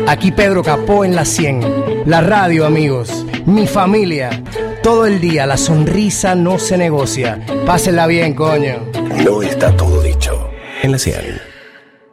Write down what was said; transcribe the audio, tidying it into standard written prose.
Aquí Pedro Capó en la 100. La radio, amigos. Mi familia. Todo el día la sonrisa no se negocia. Pásenla bien, coño. No está todo dicho en la 100.